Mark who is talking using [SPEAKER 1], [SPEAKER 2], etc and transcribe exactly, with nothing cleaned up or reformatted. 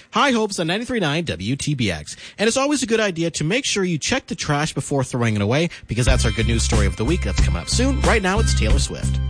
[SPEAKER 1] High Hopes on ninety-three point nine W T B X. And it's always a good idea to make sure you check the trash before throwing it away, because that's our good news story of the week that's coming up soon. Right now, it's Taylor Swift.